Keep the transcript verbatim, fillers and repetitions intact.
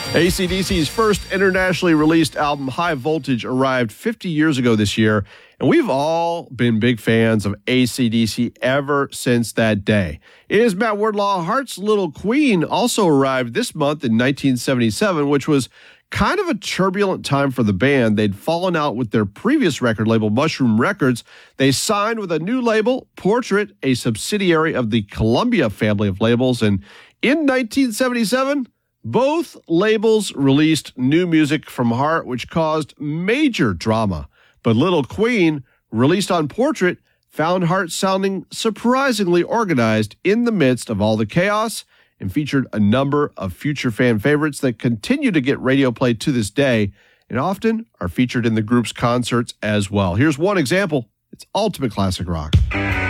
A C D C's first internationally released album, High Voltage, arrived fifty years ago this year, and we've all been big fans of A C D C ever since that day. It is Matt Wardlaw. Heart's Little Queen also arrived this month in nineteen seventy-seven, which was kind of a turbulent time for the band. They'd fallen out with their previous record label, Mushroom Records. They signed with a new label, Portrait, a subsidiary of the Columbia family of labels, and in nineteen seventy-seven, both labels released new music from Heart, which caused major drama. But Little Queen, released on Portrait, found Heart sounding surprisingly organized in the midst of all the chaos and featured a number of future fan favorites that continue to get radio play to this day and often are featured in the group's concerts as well. Here's one example. It's ultimate classic rock.